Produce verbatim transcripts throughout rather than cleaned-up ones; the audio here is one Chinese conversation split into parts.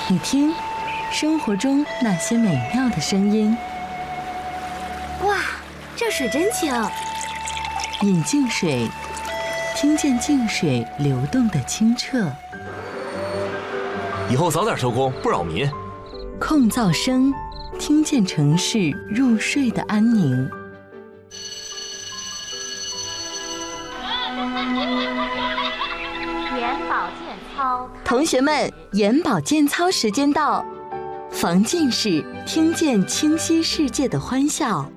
你听，生活中那些美妙的声音。 哇，这水真清。 饮净水，听见净水流动的清澈。 以后早点收工，不扰民。 控噪声，听见城市入睡的安宁。 眼保健操， 同学们，眼保健操时间到。防近视，听见清晰世界的欢笑。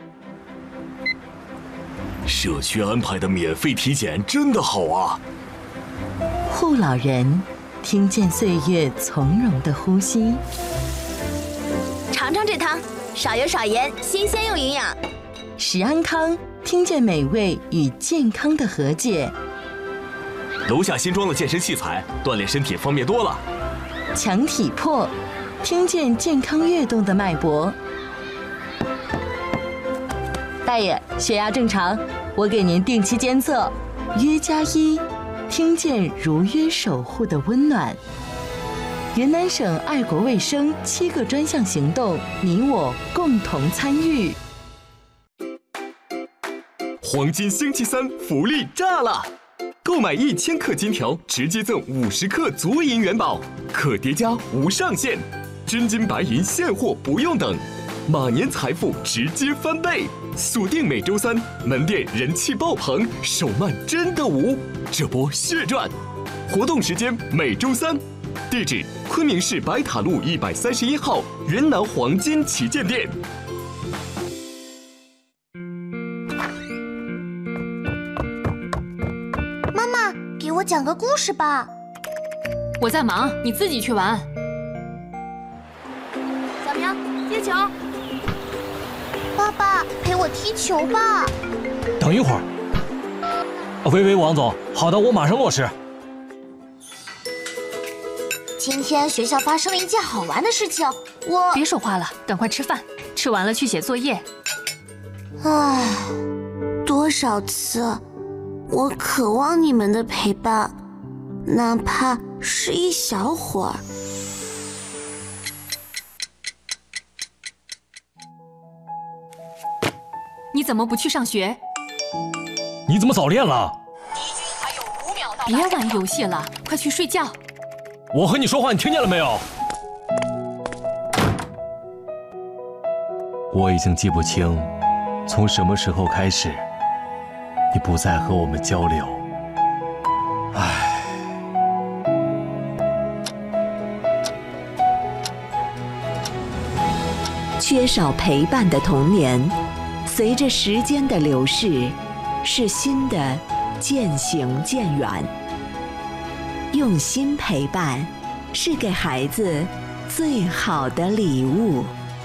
社区安排的免费体检真的好啊！ 护老人，听见岁月从容的呼吸。 尝尝这汤，少油少盐，新鲜又营养。 食安康，听见美味与健康的和解。 楼下新装的健身器材，锻炼身体方便多了。 强体魄，听见健康跃动的脉搏。大爷，血压正常，我给您定期监测。约加一，听见如约守护的温暖。云南省爱国卫生七个专项行动，你我共同参与。 黄金星期三福利炸了！购买一千克金条，直接赠五十克足银元宝，可叠加无上限，真金白银现货不用等，马年财富直接翻倍。锁定每周三，门店人气爆棚，手慢真的无，这波血赚！活动时间每周三，地址昆明市白塔路一百三十一号云南黄金旗舰店。 妈妈，给我讲个故事吧。 我在忙，你自己去玩。 小明，接球。 爸爸，陪我踢球吧。 等一会儿。喂喂，王总，好的，我马上落实。 今天学校发生了一件好玩的事情，我…… 别说话了，赶快吃饭，吃完了去写作业。 唉，多少次，我渴望你们的陪伴，哪怕是一小会儿。 你怎么不去上学？ 你怎么早恋了？ 别玩游戏了，快去睡觉。 我和你说话，你听见了没有？我已经记不清，从什么时候开始，你不再和我们交流。唉。 缺少陪伴的童年，随着时间的流逝，是新的渐行渐远。用心陪伴，是给孩子最好的礼物。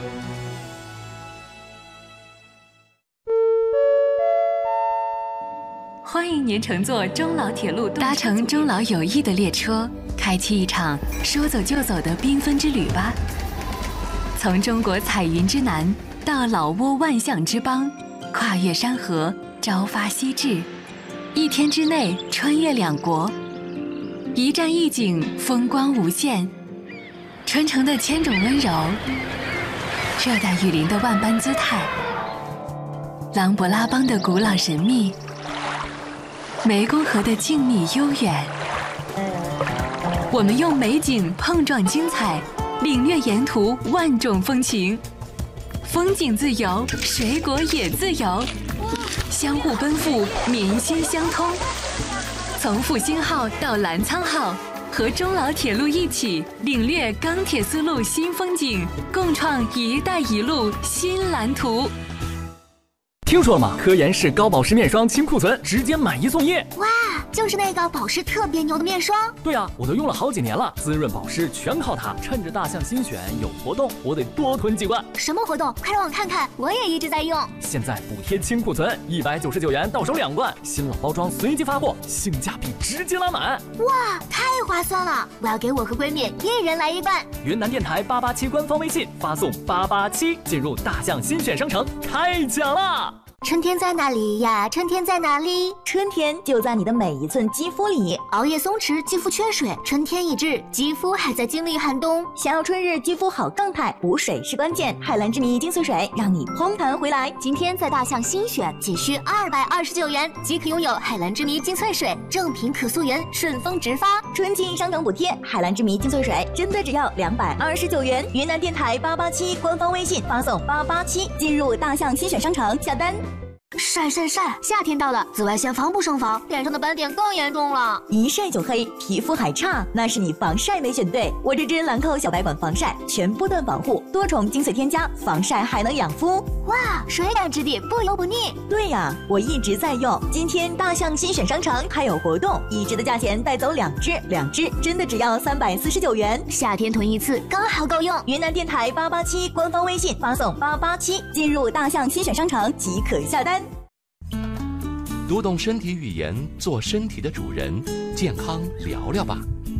欢迎您乘坐中老铁路，搭乘中老友谊的列车，开启一场说走就走的缤纷之旅吧。从中国彩云之南到老挝万象之邦，跨越山河，朝发夕至，一天之内穿越两国，一站一景，风光无限。传承的千种温柔，热带雨林的万般姿态，琅勃拉邦的古老神秘，湄公河的静谧悠远。我们用美景碰撞精彩，领略沿途万种风情。风景自由，水果也自由，相互奔赴，民心相通。从复兴号到澜沧号，和中老铁路一起领略钢铁丝路新风景，共创“一带一路”新蓝图。 听说了吗？科颜氏高保湿面霜清库存，直接买一送一。 哇，就是那个保湿特别牛的面霜。 对啊，我都用了好几年了，滋润保湿全靠它。趁着大象新选有活动，我得多囤几罐。 什么活动？快让我看看，我也一直在用。 现在补贴清库存，一百九十九元到手两罐，新老包装随机发货，性价比直接拉满。 哇，太划算了！我要给我和闺蜜一人来一罐。 云南电台八八七官方微信发送八八七，进入大象新选商城，开奖啦！ 春天在哪里呀？春天在哪里？ 春天就在你的每一寸肌肤里。 熬夜松弛，肌肤缺水，春天已至，肌肤还在经历寒冬。 想要春日肌肤好状态，补水是关键。海蓝之谜精粹水让你嘭弹回来。 今天在大象新选，仅需二百二十九元即可拥有海蓝之谜精粹水，正品可溯源，顺丰直发。 春季商城补贴，海蓝之谜精粹水真的只要两百二十九元。云南电台八八七官方微信发送八八七，进入大象新选商城下单。 晒晒晒！夏天到了，紫外线防不胜防，脸上的斑点更严重了。 一晒就黑，皮肤还差，那是你防晒没选对。我这支兰蔻小白管防晒，全波段防护，多重精粹添加，防晒还能养肤。 哇，水感质地，不油不腻。 对呀，我一直在用。今天大象新选商城还有活动，一支的价钱带走两支，两支真的只要三百四十九元。 夏天囤一次刚好够用。 云南电台八八七官方微信发送八八七，进入大象新选商城即可下单。 读懂身体语言，做身体的主人，健康聊聊吧。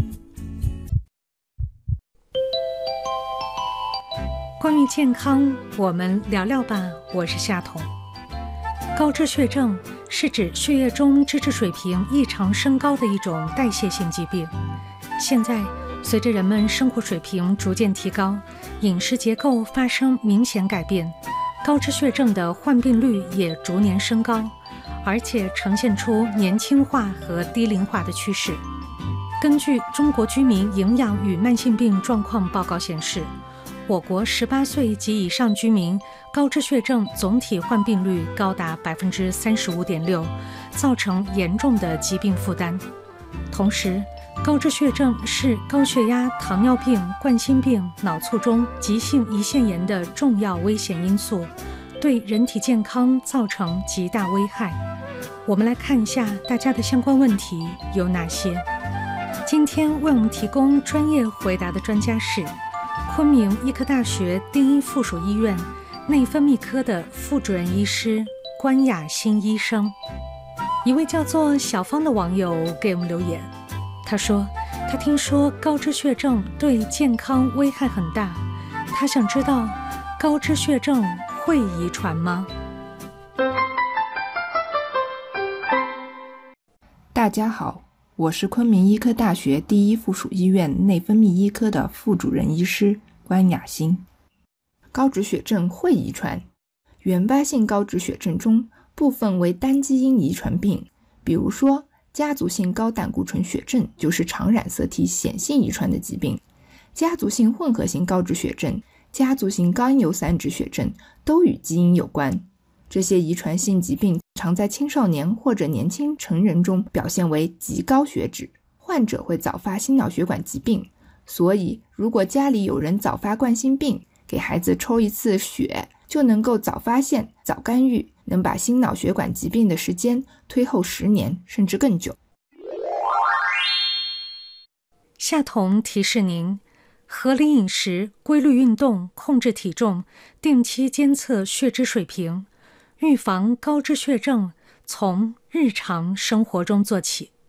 关于健康，我们聊聊吧。我是夏彤。高脂血症是指血液中脂质水平异常升高的一种代谢性疾病。现在，随着人们生活水平逐渐提高，饮食结构发生明显改变，高脂血症的患病率也逐年升高。而且呈现出年轻化和低龄化的趋势。根据《中国居民营养与慢性病状况报告》显示，我国十八岁及以上居民高脂血症总体患病率高达 百分之三十五点六， 造成严重的疾病负担。同时，高脂血症是高血压、糖尿病、冠心病、脑卒中、急性胰腺炎的重要危险因素，对人体健康造成极大危害。我们来看一下大家的相关问题有哪些。今天为我们提供专业回答的专家是昆明医科大学第一附属医院内分泌科的副主任医师关雅欣医生。一位叫做小芳的网友给我们留言，他说他听说高脂血症对健康危害很大，他想知道高脂血症会遗传吗？ 大家好，我是昆明医科大学第一附属医院内分泌医科的副主任医师关雅欣。高脂血症会遗传，原发性高脂血症中部分为单基因遗传病，比如说家族性高胆固醇血症就是常染色体显性遗传的疾病，家族性混合型高脂血症、家族性甘油三酯血症都与基因有关。这些遗传性疾病常在青少年或者年轻成人中表现为极高血脂，患者会早发心脑血管疾病。所以如果家里有人早发冠心病，给孩子抽一次血就能够早发现、早干预，能把心脑血管疾病的时间推后十年甚至更久。 夏彤提示您，合理饮食、规律运动、控制体重，定期监测血脂水平，预防高脂血症从日常生活中做起。